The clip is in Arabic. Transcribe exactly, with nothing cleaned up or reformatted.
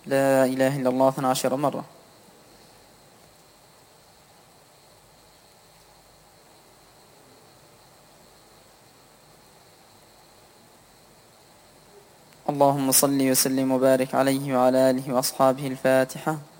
لا إله إلا الله اثنا عشر مرة. اللهم صل وسلم وبارك عليه وعلى آله وأصحابه. الفاتحة.